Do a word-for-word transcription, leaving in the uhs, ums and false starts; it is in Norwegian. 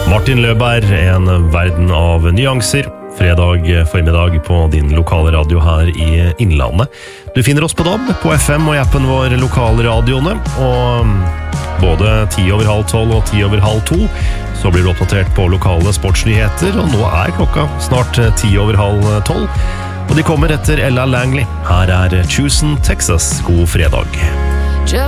Martin Løberg, en verden av nyanser. Fredag formiddag på din lokale radio her i Innlandet. Du finner oss på D A B, på F M og i appen vår Lokalradioene. Og både ti over halv tolv og ti over halv to så blir du oppdatert på lokale sportsnyheter. Og nå er klokka snart ti over halv tolv. Og de kommer etter Ella Langley. Her er Chosen Texas. God fredag.